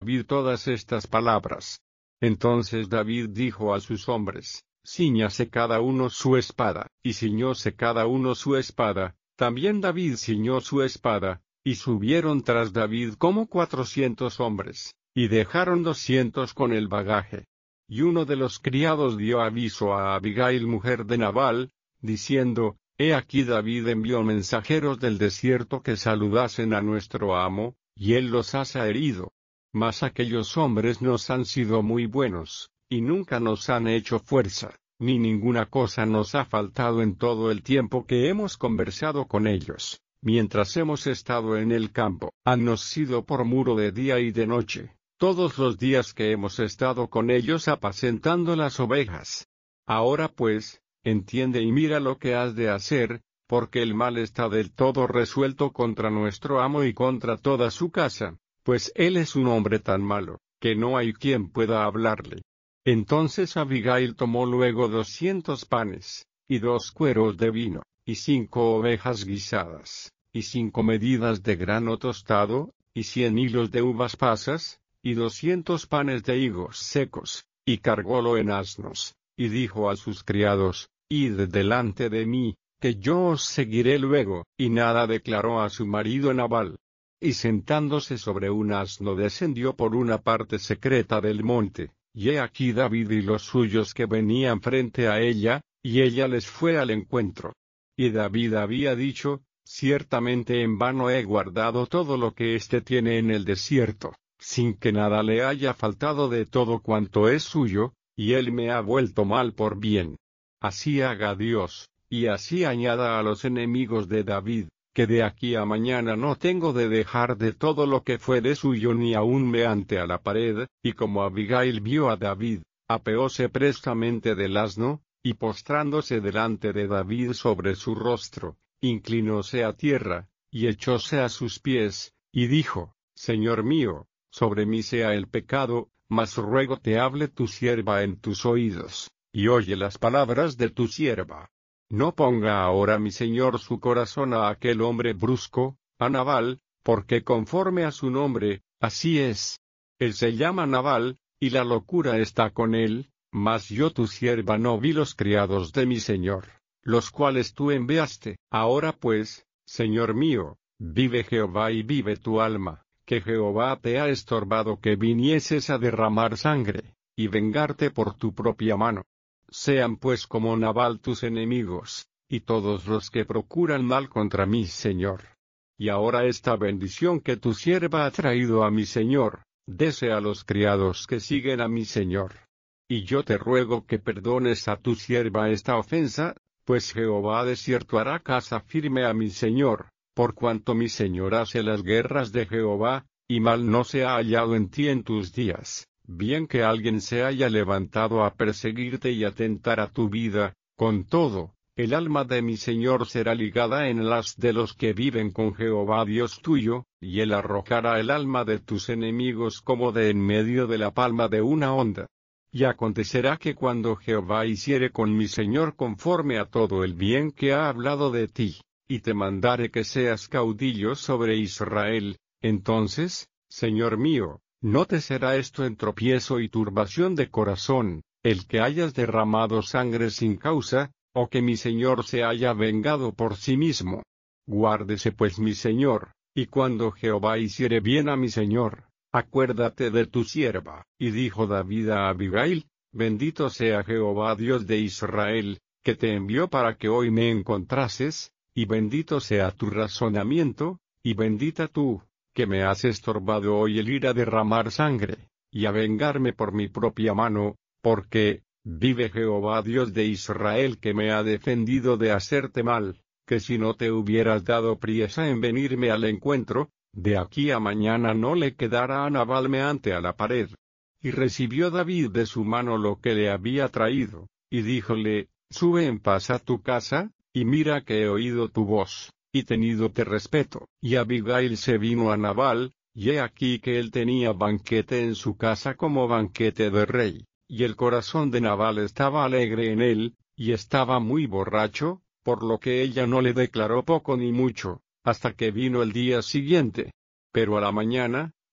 David todas estas palabras. Entonces David dijo a sus hombres: Cíñase cada uno su espada, y ciñóse cada uno su espada. También David ciñó su espada, y subieron tras David como 400 hombres, y dejaron 200 con el bagaje. Y uno de los criados dio aviso a Abigail mujer de Nabal, diciendo: He aquí David envió mensajeros del desierto que saludasen a nuestro amo, y él los ha herido. Mas aquellos hombres nos han sido muy buenos, y nunca nos han hecho fuerza, ni ninguna cosa nos ha faltado en todo el tiempo que hemos conversado con ellos. Mientras hemos estado en el campo, hannos sido por muro de día y de noche, todos los días que hemos estado con ellos apacentando las ovejas. Ahora pues, entiende y mira lo que has de hacer, porque el mal está del todo resuelto contra nuestro amo y contra toda su casa, pues él es un hombre tan malo, que no hay quien pueda hablarle. Entonces Abigail tomó luego 200 panes, y 2 cueros de vino, y 5 ovejas guisadas, y 5 medidas de grano tostado, y 100 hilos de uvas pasas, y 200 panes de higos secos, y cargólo en asnos, y dijo a sus criados: Id delante de mí, que yo os seguiré luego. Y nada declaró a su marido Nabal. Y sentándose sobre un asno descendió por una parte secreta del monte, y he aquí David y los suyos que venían frente a ella, y ella les fue al encuentro. Y David había dicho: Ciertamente en vano he guardado todo lo que éste tiene en el desierto, sin que nada le haya faltado de todo cuanto es suyo, y él me ha vuelto mal por bien. Así haga Dios, y así añada a los enemigos de David, que de aquí a mañana no tengo de dejar de todo lo que fuere suyo ni aun meante a la pared. Y como Abigail vio a David, apeóse prestamente del asno, y postrándose delante de David sobre su rostro, inclinóse a tierra, y echóse a sus pies, y dijo: Señor mío, sobre mí sea el pecado, mas ruego te hable tu sierva en tus oídos, y oye las palabras de tu sierva. No ponga ahora mi señor su corazón a aquel hombre brusco, a Nabal, porque conforme a su nombre, así es. Él se llama Nabal, y la locura está con él, mas yo tu sierva no vi los criados de mi señor, los cuales tú enviaste. Ahora pues, señor mío, vive Jehová y vive tu alma, que Jehová te ha estorbado que vinieses a derramar sangre, y vengarte por tu propia mano. Sean pues como Nabal tus enemigos, y todos los que procuran mal contra mi señor. Y ahora esta bendición que tu sierva ha traído a mi señor, dese a los criados que siguen a mi señor. Y yo te ruego que perdones a tu sierva esta ofensa, pues Jehová de cierto hará casa firme a mi señor, por cuanto mi señor hace las guerras de Jehová, y mal no se ha hallado en ti en tus días. Bien que alguien se haya levantado a perseguirte y atentar a tu vida, con todo, el alma de mi Señor será ligada en las de los que viven con Jehová Dios tuyo, y él arrojará el alma de tus enemigos como de en medio de la palma de una onda. Y acontecerá que cuando Jehová hiciere con mi Señor conforme a todo el bien que ha hablado de ti, y te mandare que seas caudillo sobre Israel, entonces, Señor mío, no te será esto en tropiezo y turbación de corazón, el que hayas derramado sangre sin causa, o que mi señor se haya vengado por sí mismo. Guárdese pues mi señor, y cuando Jehová hiciere bien a mi señor, acuérdate de tu sierva. Y dijo David a Abigail: Bendito sea Jehová Dios de Israel, que te envió para que hoy me encontrases, y bendito sea tu razonamiento, y bendita tú, que me has estorbado hoy el ir a derramar sangre, y a vengarme por mi propia mano, porque, vive Jehová Dios de Israel que me ha defendido de hacerte mal, que si no te hubieras dado priesa en venirme al encuentro, de aquí a mañana no le quedará a Nabal meante a la pared. Y recibió David de su mano lo que le había traído, y díjole: Sube en paz a tu casa, y mira que he oído tu voz, y tenídote respeto. Y Abigail se vino a Nabal, y he aquí que él tenía banquete en su casa como banquete de rey, y el corazón de Nabal estaba alegre en él, y estaba muy borracho, por lo que ella no le declaró poco ni mucho, hasta que vino el día siguiente. Pero a la mañana,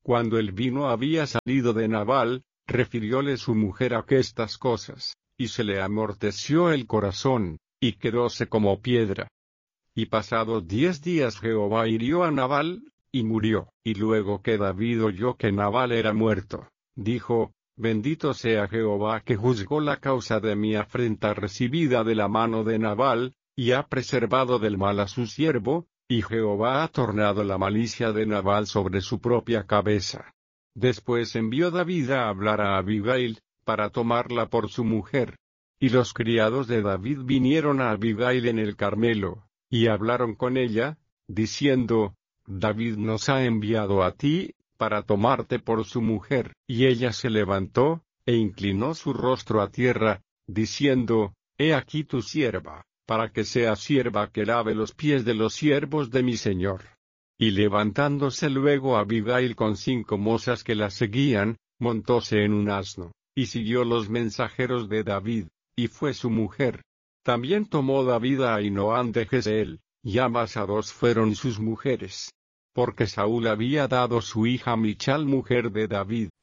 Cuando el vino había salido de Nabal, refirióle su mujer aquestas cosas, y se le amorteció el corazón, y quedóse como piedra. Y pasados 10 días Jehová hirió a Nabal, y murió. Y luego que David oyó que Nabal era muerto, dijo: Bendito sea Jehová que juzgó la causa de mi afrenta recibida de la mano de Nabal, y ha preservado del mal a su siervo, y Jehová ha tornado la malicia de Nabal sobre su propia cabeza. Después envió David a hablar a Abigail, para tomarla por su mujer. Y los criados de David vinieron a Abigail en el Carmelo, y hablaron con ella, diciendo: David nos ha enviado a ti, para tomarte por su mujer. Y ella se levantó, e inclinó su rostro a tierra, diciendo: He aquí tu sierva, para que sea sierva que lave los pies de los siervos de mi señor. Y levantándose luego Abigail con 5 mozas que la seguían, montóse en un asno, y siguió los mensajeros de David, y fue su mujer. También tomó David a Ahinoam de Jezreel, y ambas a 2 fueron sus mujeres. Porque Saúl había dado su hija Michal mujer de David.